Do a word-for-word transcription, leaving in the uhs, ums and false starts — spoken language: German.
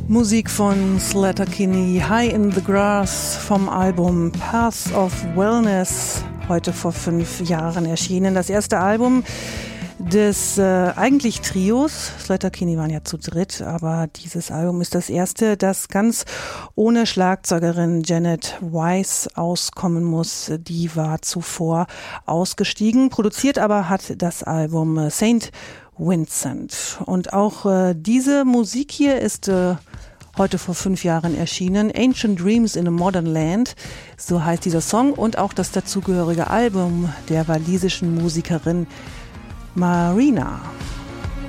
Musik von Sleater-Kinney, High in the Grass vom Album Path of Wellness, heute vor fünf Jahren erschienen. Das erste Album des äh, eigentlich Trios. Sleater-Kinney waren ja zu dritt, aber dieses Album ist das erste, das ganz ohne Schlagzeugerin Janet Weiss auskommen muss. Die war zuvor ausgestiegen. Produziert aber hat das Album äh, Saint Vincent. Und auch äh, diese Musik hier ist äh, heute vor fünf Jahren erschienen. Ancient Dreams in a Modern Land, so heißt dieser Song, und auch das dazugehörige Album der walisischen Musikerin Marina.